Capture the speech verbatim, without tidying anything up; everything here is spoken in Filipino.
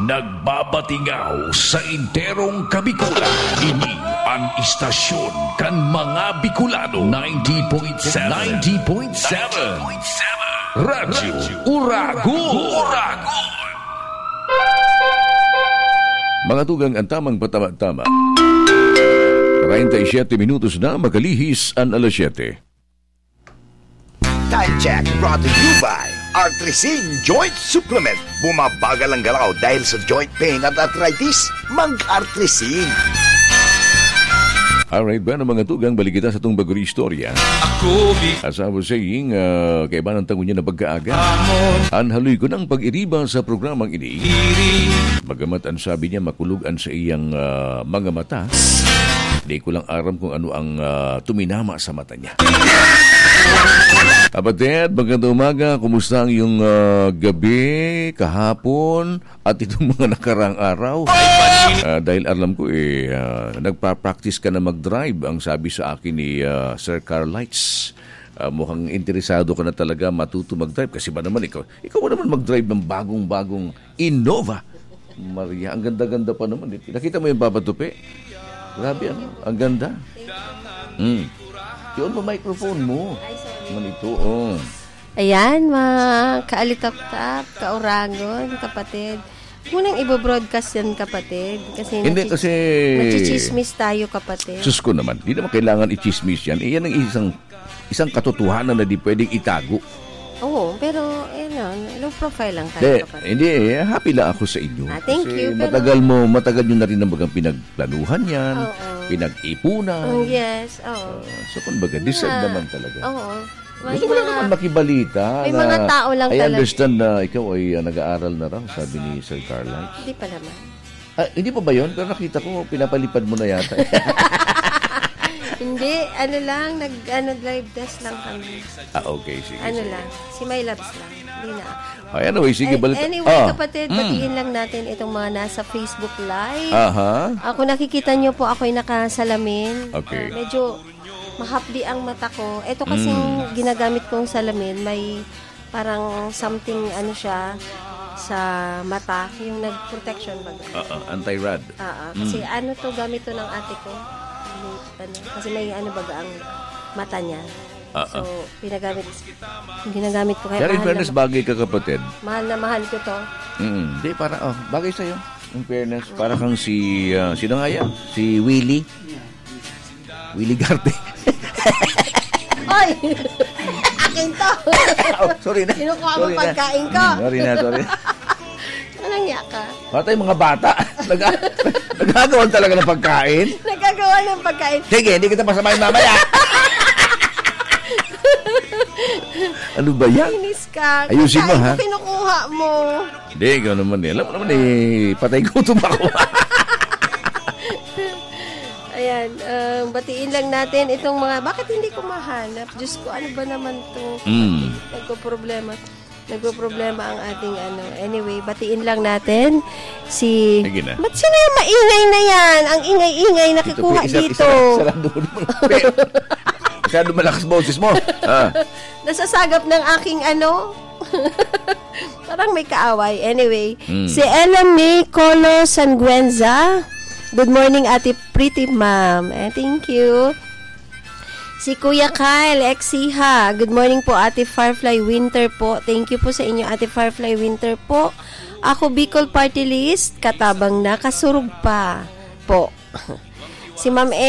Nagbabatingaw sa enterong Kabikulan. Ini ang istasyon kan mga Bicolano. ninety point seven ninety point seven Radyo Uragon. Uragon. Mga tugang, ang tamang patama-tama. thirty-seven minutos na makalihis ang alas siyete. Time check brought to you by Artrisin Joint Supplement. Bumabagal ang galaw dahil sa joint pain at arthritis. Mag-Artrisin. Alright, ba na mga tugang, balik kita sa itong bagong istorya. As I was saying, uh, kaiba ng tango niya na pagkaaga. Anhaloy ko ng pag-iriba sa programang ini. Bagamat ang sabi niya makulugan sa iyang uh, mga mata, hindi ko lang aram kung ano ang uh, tuminama sa mata niya. Kapatid, magandang umaga. Kumusta ang iyong uh, gabi, kahapon, at itong mga nakarang araw? Uh, dahil alam ko, eh, uh, nagpa-practice ka na mag-drive, ang sabi sa akin ni uh, Sir Carlites. Uh, mukhang interesado ka na talaga matuto mag-drive. Kasi ba naman, ikaw, ikaw ba naman mag-drive ng bagong-bagong Innova? Maria, ang ganda-ganda pa naman. Nakita mo yung papatupi? Grabe, ano? Ang ganda. Mm. Yun mo microphone mo. Manito, oh. Ayan, mga kaalitap-tap, kauragon, kapatid. Munang i-broadcast yan, kapatid. Kasi hindi, nachi- kasi... nachichismis tayo, kapatid. Sus ko naman, hindi naman kailangan i-chismis yan. Iyan ang isang, isang katotohanan na di pwedeng itago. Oo, pero, eh, no, low profile lang tayo, De, kapatid. hindi, eh, happy lang ako sa inyo. Ah, thank kasi you. Pero... matagal mo, matagal nyo na rin ang bagang pinagplanuhan yan, Oo. pinag-ipunan. Oh, yes, oo. Uh, so, kumbaga, deserve Yeah. naman talaga. Oo. May Gusto ko lang mga- naman makibalita. may na, mga tao lang I talaga. understand na ikaw ay uh, nag-aaral na raw, sabi ni Sir Carlites. Hindi pa naman. Ah, hindi pa ba yun? Pero nakita ko, pinapalipad mo na yata. Hindi, ano lang, nag, ano, live test lang kami. Ah, okay, sige. Ano sige. lang, si My Loves lang. Hindi na. Ay, anyway, sige, An- balita. Anyway, Ah, kapatid, mm. batiin lang natin itong mga nasa Facebook Live. Aha. Ako nakikita nyo po, ako'y nakasalamin. Okay. Ah, medyo mahapdi ang mata ko. Ito kasing ginagamit kong salamin, may parang something, ano siya, sa mata, yung nag-protection ba? Uh, uh, anti-rad. Ah, ah. Kasi ano to, gamit to ng ate ko. Ano, kasi may ano baga ang mata niya. Ah, So, pinagamit, ginagamit ko. Kaya Pero in mahal fairness, na, bagay ka, kapatid. mahal na mahal ko to. Mm, di, para, oh, bagay sa'yo. In fairness, para kang si, uh, sino nga yan? Si Willie. Willie Garte. Oy! Akin to! Oh, sorry na. Kinukuha mo Sorry na. pagkain ko. Mm, Sorry na, sorry. Anong niya ka? Patay mga bata. Nag- Nagagawan talaga ng pagkain. Nagagawa ng pagkain. Sige, hindi kita masamahin mamaya. Ano ba yan? Inis ka. Ayusin mo, Pagkain ha? ko kinukuha mo. Hindi, ikaw naman eh. Alam mo naman eh, patay gutom ako. Ayan, uh, batiin lang natin itong mga, bakit hindi ko mahanap? Diyos ko, ano ba naman to? Mm. Nagpo-problema. Nagpo-problema ang ating ano. Anyway, batiin lang natin si... Sige na. Ba't sino yung maingay na yan? Ang ingay-ingay nakikuha Ito, isa- dito. isa- Sarado mo naman. Masyado malakas boses mo. Ah. Nasasagap ng aking ano. Parang may kaaway. Anyway, Mm. si Ella May Colo Sanguenza. Good morning, Ate Pretty Ma'am. Eh, thank you. Si Kuya Kyle Exiha. Good morning po, Ate Firefly Winter po. Thank you po sa inyo, Ate Firefly Winter po. Ako, Bicol Party List. Katabang na, kasurug pa po. Si Ma'am